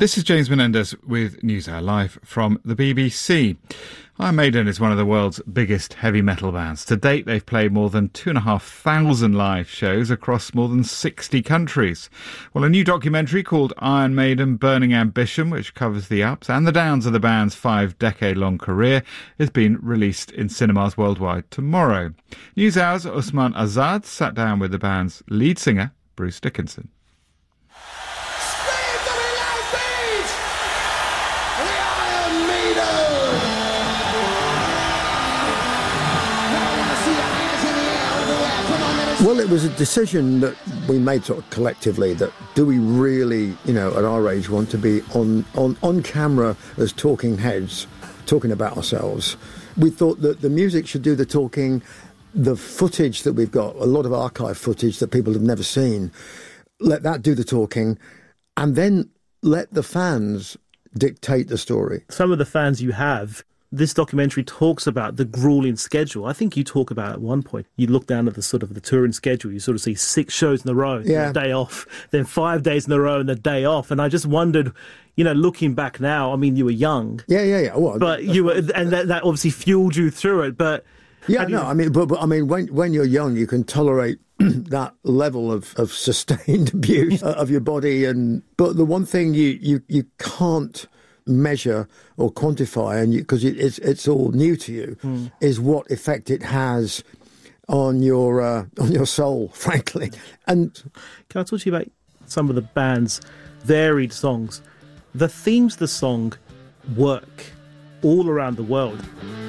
This is James Menendez with NewsHour Live from the BBC. Iron Maiden is one of the world's biggest heavy metal bands. To date, they've played more than 2,500 live shows across more than 60 countries. Well, a new documentary called Iron Maiden Burning Ambition, which covers the ups and the downs of the band's 5-decade-long career, is being released in cinemas worldwide tomorrow. NewsHour's Usman Azad sat down with the band's lead singer, Bruce Dickinson. Well, it was a decision that we made sort of collectively that do we really, at our age want to be on camera as talking heads, talking about ourselves. We thought that the music should do the talking, the footage that we've got, a lot of archive footage that people have never seen, let that do the talking, and then let the fans dictate the story. Some of the fans you have, this documentary talks about the grueling schedule. I think you talk about at one point, you look down at the sort of the touring schedule, you sort of see 6 shows in a row, a day off, then 5 days in a row and a day off. And I just wondered, looking back now, I mean, you were young. Yeah. Well, but you were, and that obviously fueled you through it. But when you're young, you can tolerate that level of sustained abuse of your body. But the one thing you can't measure or quantify, and because it's all new to you, is what effect it has on your soul, frankly. And can I talk to you about some of the band's varied songs? The themes of the song work all around the world.